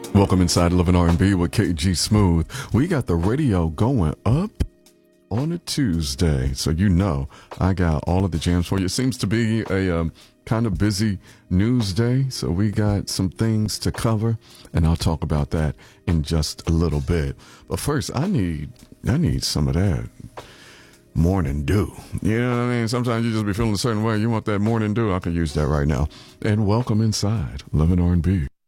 Welcome inside Living R&B with KG Smooth. We got the radio going up on a Tuesday, so you know I got all of the jams for you. It seems to be a kind of busy news day, so we got some things to cover, and I'll talk about that in just a little bit. But first, I need some of that morning dew. You know what I mean? Sometimes you just be feeling a certain way. You want that morning dew. I can use that right now. And welcome inside Living R&B.